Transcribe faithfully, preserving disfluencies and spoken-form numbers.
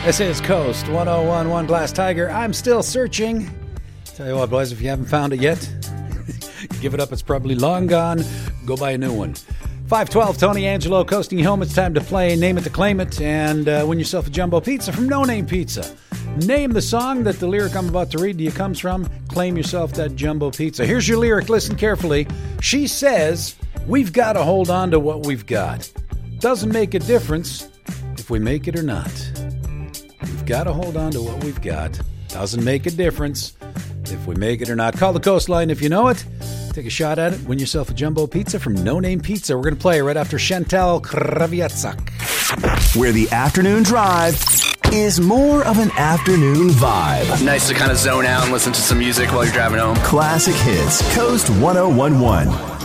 This is Coast one oh one point one Glass Tiger. I'm still searching. Tell you what, boys, if you haven't found it yet, give it up. It's probably long gone. Go buy a new one. five twelve, Tony Angelo coasting you home. It's time to play Name It to Claim It and uh, win yourself a jumbo pizza from No Name Pizza. Name the song that the lyric I'm about to read to you comes from. Claim yourself that jumbo pizza. Here's your lyric. Listen carefully. She says, we've got to hold on to what we've got. Doesn't make a difference if we make it or not. We've got to hold on to what we've got. Doesn't make a difference if we make it or not. Call the Coastline if you know it. Take a shot at it. Win yourself a jumbo pizza from No Name Pizza. We're going to play right after Chantal Kraviatsak. Where the afternoon drive is more of an afternoon vibe. Nice to kind of zone out and listen to some music while you're driving home. Classic hits. Coast one oh one point one.